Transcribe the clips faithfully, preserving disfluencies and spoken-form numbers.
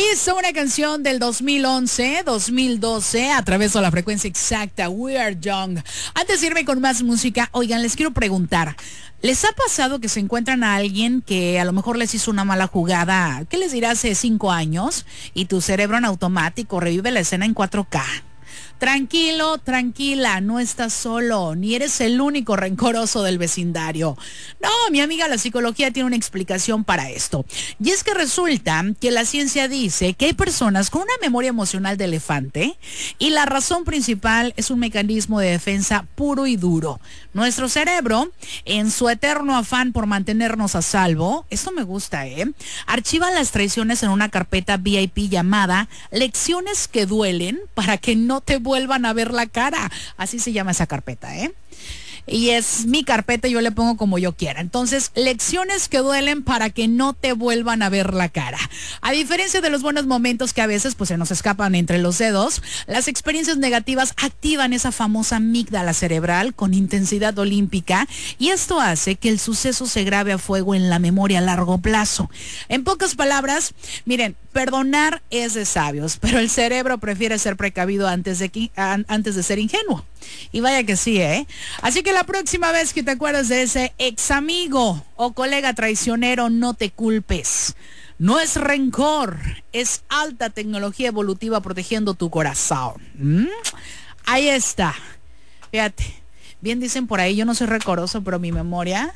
Listo, una canción del dos mil once, dos mil doce, a través de la frecuencia exacta, We Are Young. Antes de irme con más música, oigan, les quiero preguntar, ¿les ha pasado que se encuentran a alguien que a lo mejor les hizo una mala jugada? ¿Qué les dirá hace cinco años? Y tu cerebro en automático revive la escena en cuatro K. Tranquilo, tranquila, no estás solo, ni eres el único rencoroso del vecindario. No, mi amiga, la psicología tiene una explicación para esto. Y es que resulta que la ciencia dice que hay personas con una memoria emocional de elefante y la razón principal es un mecanismo de defensa puro y duro. Nuestro cerebro, en su eterno afán por mantenernos a salvo, esto me gusta, ¿eh? Archiva las traiciones en una carpeta V I P llamada Lecciones que duelen para que no te vuelvan a ver la cara. Así se llama esa carpeta, ¿eh? Y es mi carpeta, yo le pongo como yo quiera. Entonces, lecciones que duelen para que no te vuelvan a ver la cara. A diferencia de los buenos momentos que a veces pues se nos escapan entre los dedos, las experiencias negativas activan esa famosa amígdala cerebral con intensidad olímpica y esto hace que el suceso se grabe a fuego en la memoria a largo plazo. En pocas palabras, miren, perdonar es de sabios, pero el cerebro prefiere ser precavido antes de, que, antes de ser ingenuo. Y vaya que sí, ¿eh? Así que la próxima vez que te acuerdes de ese ex amigo o colega traicionero, no te culpes. No es rencor, es alta tecnología evolutiva protegiendo tu corazón. ¿Mm? Ahí está. Fíjate, bien dicen por ahí, yo no soy rencoroso, pero mi memoria,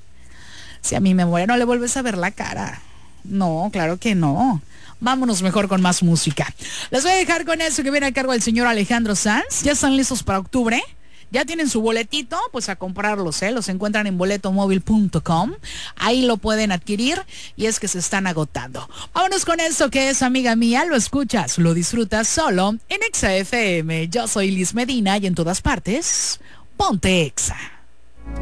si a mi memoria no le vuelves a ver la cara. No, claro que no. Vámonos mejor con más música. Les voy a dejar con eso que viene a cargo del señor Alejandro Sanz. Ya están listos para octubre. Ya tienen su boletito, pues a comprarlos, ¿eh? Los encuentran en boleto móvil punto com. Ahí lo pueden adquirir y es que se están agotando. Vámonos con eso que es, amiga mía. Lo escuchas, lo disfrutas solo en Exa F M. Yo soy Liz Medina y en todas partes, ponte Exa.